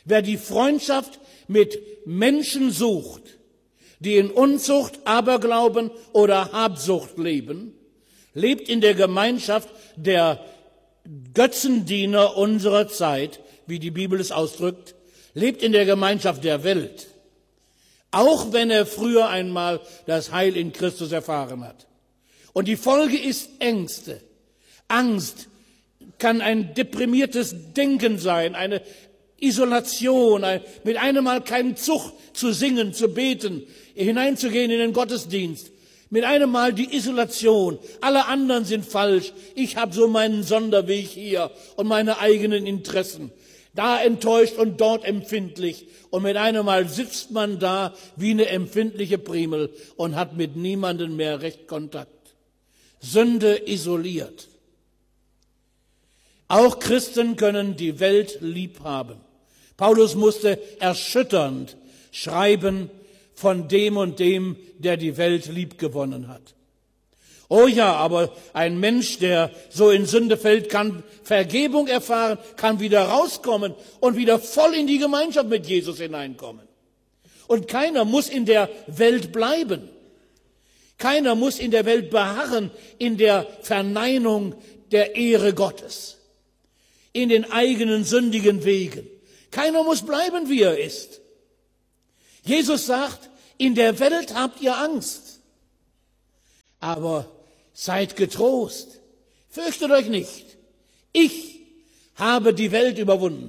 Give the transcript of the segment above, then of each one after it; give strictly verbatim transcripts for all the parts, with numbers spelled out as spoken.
Wer die Freundschaft mit Menschen sucht, die in Unzucht, Aberglauben oder Habsucht leben, lebt in der Gemeinschaft der Götzendiener unserer Zeit, wie die Bibel es ausdrückt, lebt in der Gemeinschaft der Welt, auch wenn er früher einmal das Heil in Christus erfahren hat. Und die Folge ist Ängste. Angst kann ein deprimiertes Denken sein, eine Isolation, ein, mit einem Mal keinen Zug zu singen, zu beten, hineinzugehen in den Gottesdienst. Mit einem Mal die Isolation. Alle anderen sind falsch. Ich habe so meinen Sonderweg hier und meine eigenen Interessen. Da enttäuscht und dort empfindlich. Und mit einem Mal sitzt man da wie eine empfindliche Primel und hat mit niemandem mehr recht Kontakt. Sünde isoliert. Auch Christen können die Welt lieb haben. Paulus musste erschütternd schreiben von dem und dem, der die Welt liebgewonnen hat. Oh ja, aber ein Mensch, der so in Sünde fällt, kann Vergebung erfahren, kann wieder rauskommen und wieder voll in die Gemeinschaft mit Jesus hineinkommen. Und keiner muss in der Welt bleiben. Keiner muss in der Welt beharren, in der Verneinung der Ehre Gottes, in den eigenen sündigen Wegen. Keiner muss bleiben, wie er ist. Jesus sagt, in der Welt habt ihr Angst, aber seid getrost, fürchtet euch nicht. Ich habe die Welt überwunden.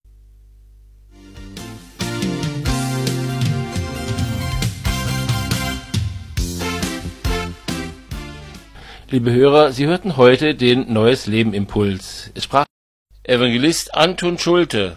Liebe Hörer, Sie hörten heute den Neues Leben Impuls. Es sprach Evangelist Anton Schulte.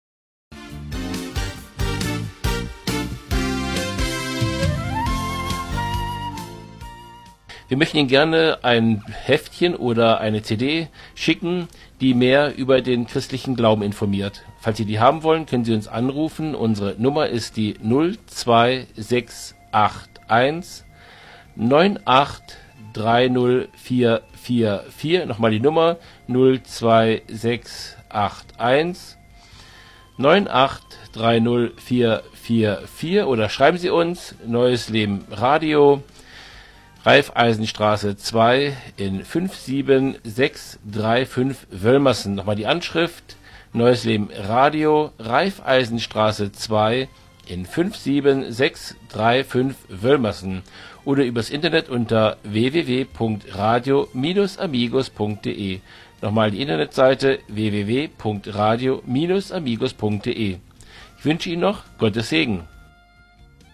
Wir möchten Ihnen gerne ein Heftchen oder eine C D schicken, die mehr über den christlichen Glauben informiert. Falls Sie die haben wollen, können Sie uns anrufen. Unsere Nummer ist die null zwei sechs acht eins neun acht drei null vier vier vier. Nochmal die Nummer null zwei sechs acht eins neun acht drei null vier vier vier oder schreiben Sie uns Neues Leben Radio, Raiffeisenstraße zwei in fünf sieben sechs drei fünf Wölmersen. Nochmal die Anschrift Neues Leben Radio, Raiffeisenstraße zwei in fünf sieben sechs drei fünf Wölmersen oder übers Internet unter w w w punkt radio Bindestrich amigos punkt d e. Nochmal die Internetseite w w w punkt radio Bindestrich amigos punkt d e. Ich wünsche Ihnen noch Gottes Segen.